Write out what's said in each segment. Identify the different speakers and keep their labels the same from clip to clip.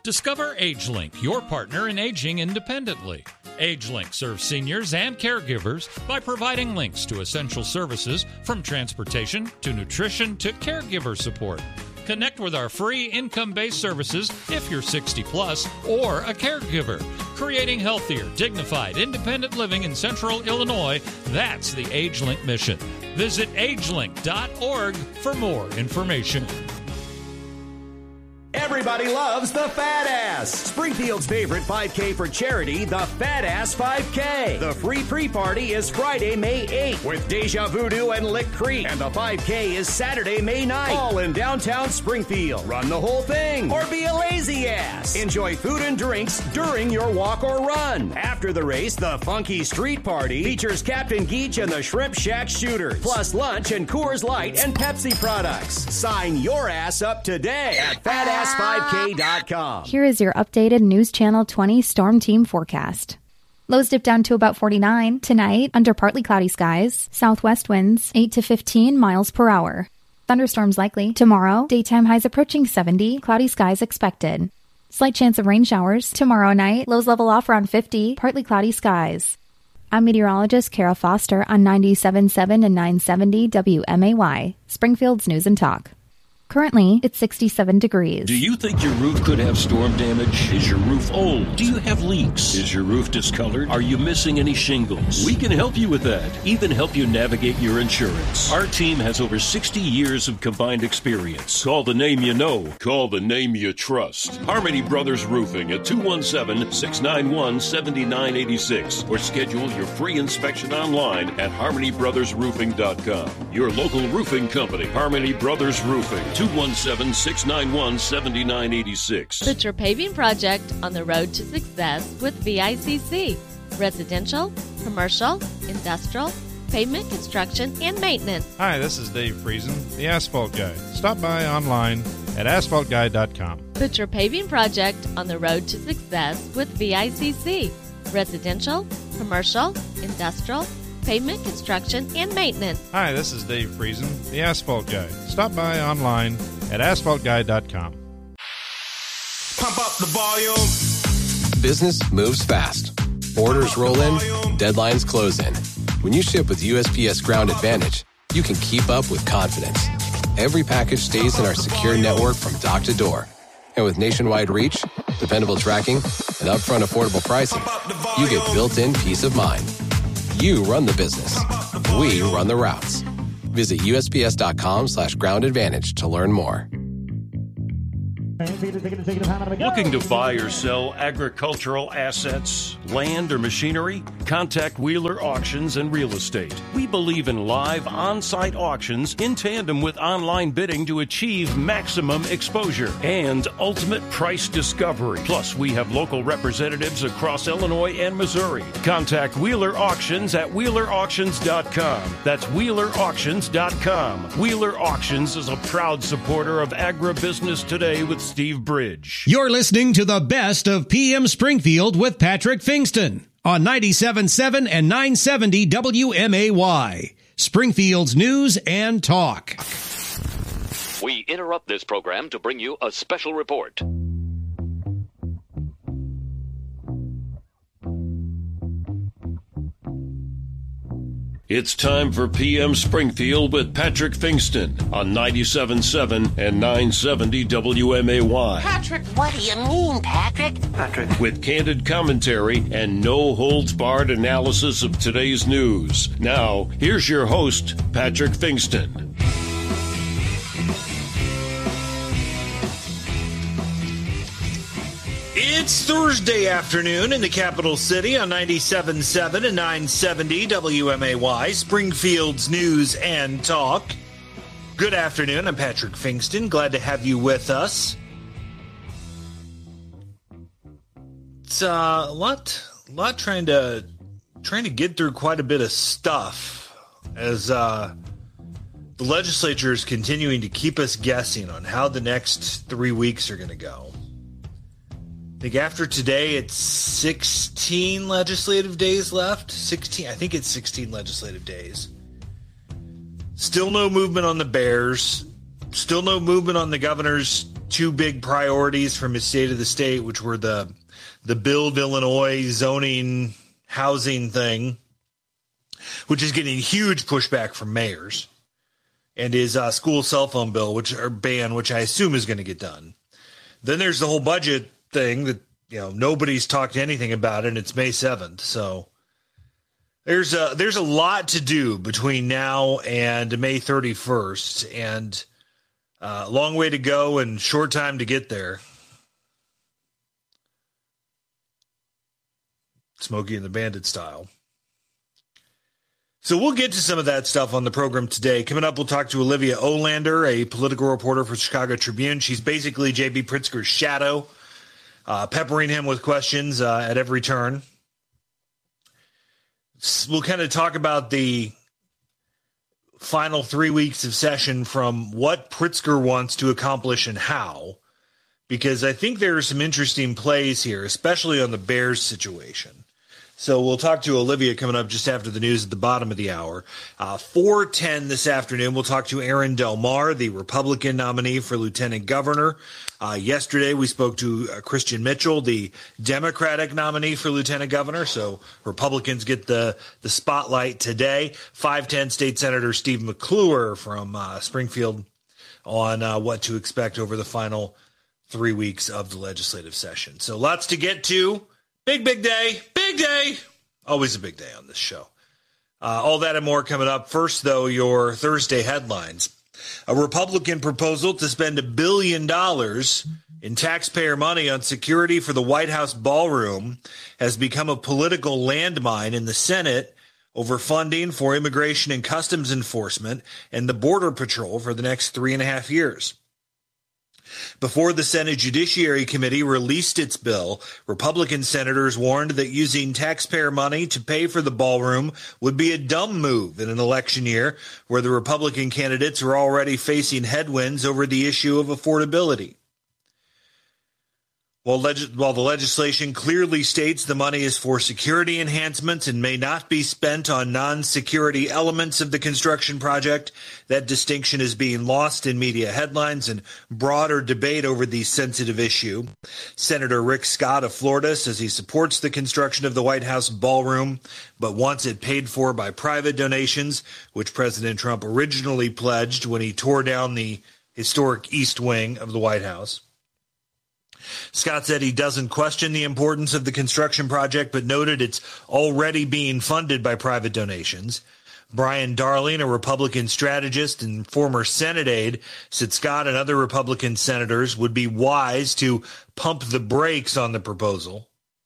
Speaker 1: Discover AgeLink, your partner in aging independently. AgeLink serves seniors and caregivers by providing links to essential services from transportation to nutrition to caregiver support. Connect with our free income-based services if you're 60 plus or a caregiver. Creating healthier, dignified, independent living in Central Illinois, that's the AgeLink mission. Visit agelink.org for more information.
Speaker 2: Everybody loves the Fat Ass. Springfield's favorite 5K for charity, the Fat Ass 5K. The free pre-party is Friday, May 8th with Deja Voodoo and Lick Creek. And the 5K is Saturday, May 9th. All in downtown Springfield. Run the whole thing or be a lazy ass. Enjoy food and drinks during your walk or run. After the race, the Funky Street Party features Captain Geach and the Shrimp Shack Shooters. Plus lunch and Coors Light and Pepsi products. Sign your ass up today at fatass5k.com.
Speaker 3: Here is your updated News Channel 20 Storm Team forecast. Lows dip down to about 49. Tonight, under partly cloudy skies. Southwest winds 8 to 15 miles per hour. Thunderstorms likely. Tomorrow, daytime highs approaching 70. Cloudy skies expected. Slight chance of rain showers. Tomorrow night, lows level off around 50. Partly cloudy skies. I'm meteorologist Kara Foster on 97.7 and 970 WMAY, Springfield's News and Talk. Currently, it's 67 degrees.
Speaker 4: Do you think your roof could have storm damage? Is your roof old? Do you have leaks? Is your roof discolored? Are you missing any shingles? We can help you with that, even help you navigate your insurance. Our team has over 60 years of combined experience. Call the name you know. Call the name you trust. Harmony Brothers Roofing at 217-691-7986 or schedule your free inspection online at harmonybrothersroofing.com. Your local roofing company, Harmony Brothers Roofing. 217-691-7986.
Speaker 5: Put your paving project on the road to success with VICC. Residential, commercial, industrial, pavement construction, and maintenance.
Speaker 6: Hi, this is Dave Friesen, the Asphalt Guy. Stop by online at asphaltguy.com.
Speaker 5: Put your paving project on the road to success with VICC. Residential, commercial, industrial, pavement construction, and maintenance.
Speaker 6: Hi, this is Dave Friesen, the Asphalt Guy. Stop by online at asphaltguy.com.
Speaker 7: Pump up the volume.
Speaker 8: Business moves fast. Orders roll in, deadlines close in. When you ship with USPS Ground Advantage, you can keep up with confidence. Every package stays in our secure network from dock to door. And with nationwide reach, dependable tracking, and upfront affordable pricing, you get built-in peace of mind. You run the business. We run the routes. Visit USPS.com/Ground Advantage to learn more.
Speaker 4: Looking to buy or sell agricultural assets, land, or machinery? Contact Wheeler Auctions and Real Estate. We believe in live on-site auctions in tandem with online bidding to achieve maximum exposure and ultimate price discovery. Plus, we have local representatives across Illinois and Missouri. Contact Wheeler Auctions at WheelerAuctions.com. That's WheelerAuctions.com. Wheeler Auctions is a proud supporter of agribusiness today with Steve Bridge.
Speaker 9: You're listening to the best of PM Springfield with Patrick Fingston on 97.7 and 970 WMAY, Springfield's News and Talk.
Speaker 10: We interrupt this program to bring you a special report.
Speaker 4: It's time for PM Springfield with Patrick Fingston on 97.7 and 970 WMAY.
Speaker 11: Patrick, what do you mean, Patrick?
Speaker 4: With candid commentary and no-holds-barred analysis of today's news. Now, here's your host, Patrick Fingston.
Speaker 12: It's Thursday afternoon in the capital city on 97.7 and 970 WMAY, Springfield's News and Talk. Good afternoon. I'm Patrick Fingston. Glad to have you with us. It's a lot trying to get through quite a bit of stuff as the legislature is continuing to keep us guessing on how the next 3 weeks are going to go. I think after today, it's 16 legislative days left. 16, I think it's 16 legislative days. Still no movement on the Bears. Still no movement on the governor's two big priorities from his State of the State, which were the Build Illinois zoning housing thing, which is getting huge pushback from mayors, and his school cell phone bill, which I assume is going to get done. Then there's the whole budget thing that nobody's talked anything about, and it's May 7th. So there's a lot to do between now and May 31st, and a long way to go and short time to get there. Smokey and the Bandit style. So we'll get to some of that stuff on the program today. Coming up, we'll talk to Olivia Olander, a political reporter for Chicago Tribune. She's basically J.B. Pritzker's shadow, peppering him with questions at every turn. We'll kind of talk about the final 3 weeks of session from what Pritzker wants to accomplish and how, because I think there are some interesting plays here, especially on the Bears situation. So we'll talk to Olivia coming up just after the news at the bottom of the hour. 4:10 this afternoon, we'll talk to Aaron Del Mar, the Republican nominee for lieutenant governor. Yesterday, we spoke to Christian Mitchell, the Democratic nominee for lieutenant governor. So Republicans get the spotlight today. 5:10, State Senator Steve McClure from Springfield on what to expect over the final 3 weeks of the legislative session. So lots to get to. Big day. Big day. Always a big day on this show. All that and more coming up. First, though, your Thursday headlines. A Republican proposal to spend $1 billion in taxpayer money on security for the White House ballroom has become a political landmine in the Senate over funding for immigration and customs enforcement and the Border Patrol for the next 3.5 years. Before the Senate Judiciary Committee released its bill, Republican senators warned that using taxpayer money to pay for the ballroom would be a dumb move in an election year where the Republican candidates are already facing headwinds over the issue of affordability. While the legislation clearly states the money is for security enhancements and may not be spent on non-security elements of the construction project, that distinction is being lost in media headlines and broader debate over the sensitive issue. Senator Rick Scott of Florida says he supports the construction of the White House ballroom, but wants it paid for by private donations, which President Trump originally pledged when he tore down the historic East Wing of the White House. Scott said he doesn't question the importance of the construction project, but noted it's already being funded by private donations. Brian Darling, a Republican strategist and former Senate aide, said Scott and other Republican senators would be wise to pump the brakes on the proposal.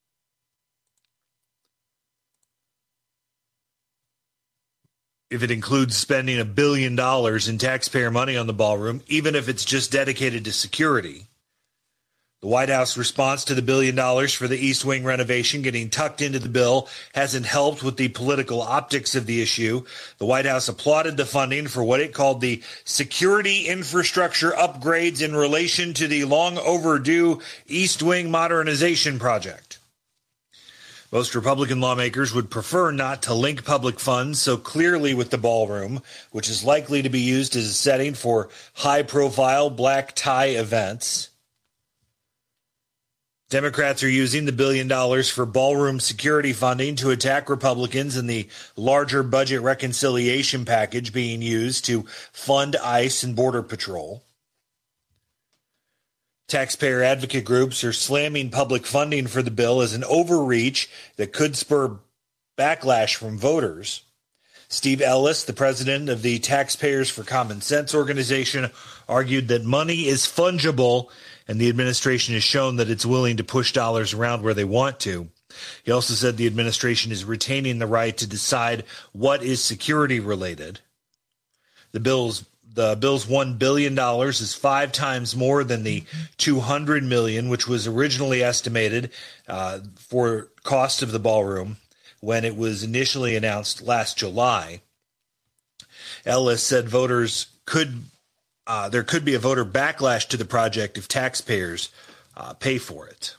Speaker 12: If it includes spending $1 billion in taxpayer money on the ballroom, even if it's just dedicated to security. The White House response to the $1 billion for the East Wing renovation getting tucked into the bill hasn't helped with the political optics of the issue. The White House applauded the funding for what it called the security infrastructure upgrades in relation to the long overdue East Wing modernization project. Most Republican lawmakers would prefer not to link public funds so clearly with the ballroom, which is likely to be used as a setting for high-profile black tie events. Democrats are using the $1 billion for ballroom security funding to attack Republicans in the larger budget reconciliation package being used to fund ICE and Border Patrol. Taxpayer advocate groups are slamming public funding for the bill as an overreach that could spur backlash from voters. Steve Ellis, the president of the Taxpayers for Common Sense organization, argued that money is fungible and the administration has shown that it's willing to push dollars around where they want to. He also said the administration is retaining the right to decide what is security related. The bill's $1 billion is 5 times more than the $200 million, which was originally estimated for cost of the ballroom when it was initially announced last July. Ellis said there could be a voter backlash to the project if taxpayers pay for it.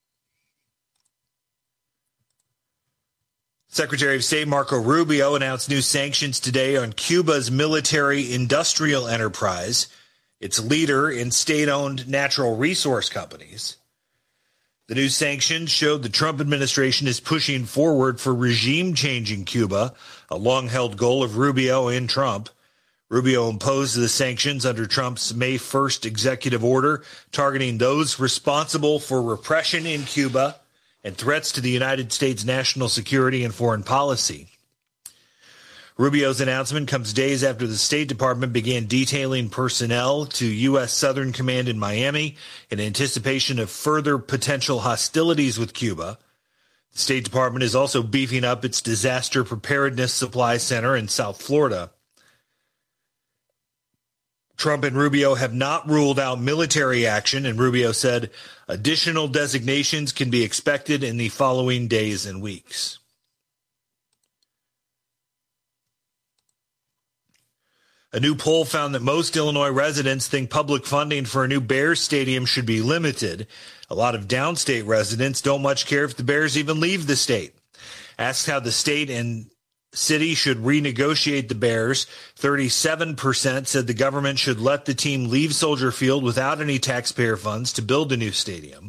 Speaker 12: Secretary of State Marco Rubio announced new sanctions today on Cuba's military-industrial enterprise its leader in state-owned natural resource companies. The new sanctions showed the Trump administration is pushing forward for regime change in Cuba, a long-held goal of Rubio and Trump. Rubio imposed the sanctions under Trump's May 1st executive order, targeting those responsible for repression in Cuba and threats to the United States' national security and foreign policy. Rubio's announcement comes days after the State Department began detailing personnel to U.S. Southern Command in Miami in anticipation of further potential hostilities with Cuba. The State Department is also beefing up its disaster preparedness supply center in South Florida. Trump and Rubio have not ruled out military action, and Rubio said additional designations can be expected in the following days and weeks. A new poll found that most Illinois residents think public funding for a new Bears stadium should be limited. A lot of downstate residents don't much care if the Bears even leave the state. Asked how the state and city should renegotiate the Bears, 37% said the government should let the team leave Soldier Field without any taxpayer funds to build a new stadium.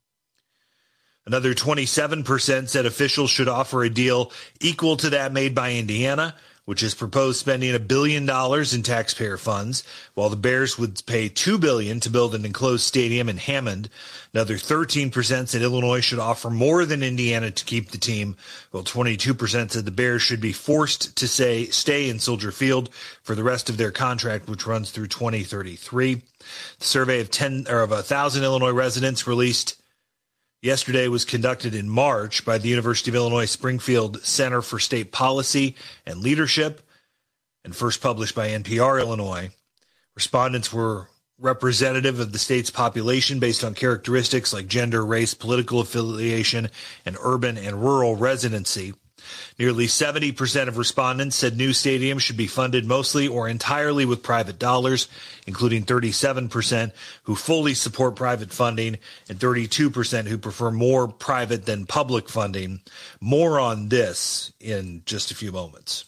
Speaker 12: Another 27% said officials should offer a deal equal to that made by Indiana, which has proposed spending $1 billion in taxpayer funds, while the Bears would pay $2 billion to build an enclosed stadium in Hammond. Another 13% said Illinois should offer more than Indiana to keep the team, while 22% said the Bears should be forced to stay in Soldier Field for the rest of their contract, which runs through 2033. The survey of 1,000 Illinois residents released yesterday was conducted in March by the University of Illinois Springfield Center for State Policy and Leadership and first published by NPR Illinois. Respondents were representative of the state's population based on characteristics like gender, race, political affiliation, and urban and rural residency. Nearly 70% of respondents said new stadiums should be funded mostly or entirely with private dollars, including 37% who fully support private funding and 32% who prefer more private than public funding. More on this in just a few moments.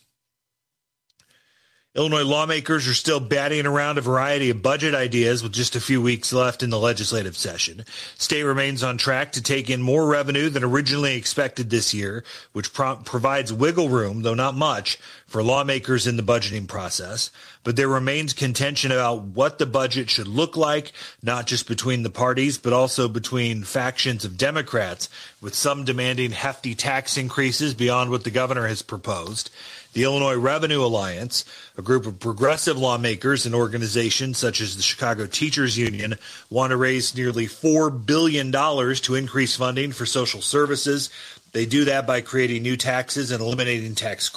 Speaker 12: Illinois lawmakers are still batting around a variety of budget ideas with just a few weeks left in the legislative session. State remains on track to take in more revenue than originally expected this year, which provides wiggle room, though not much, for lawmakers in the budgeting process. But there remains contention about what the budget should look like, not just between the parties, but also between factions of Democrats, with some demanding hefty tax increases beyond what the governor has proposed. The Illinois Revenue Alliance, a group of progressive lawmakers and organizations such as the Chicago Teachers Union, want to raise nearly $4 billion to increase funding for social services. They do that by creating new taxes and eliminating tax